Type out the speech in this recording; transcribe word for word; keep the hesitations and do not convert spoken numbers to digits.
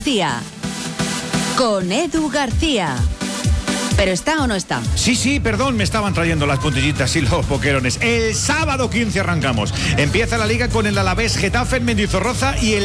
García. Con Edu García. ¿Pero está o no está? Sí, sí, perdón, me estaban trayendo las puntillitas y los boquerones. El sábado quince arrancamos. Empieza la liga con el Alavés Getafe en Mendizorroza y el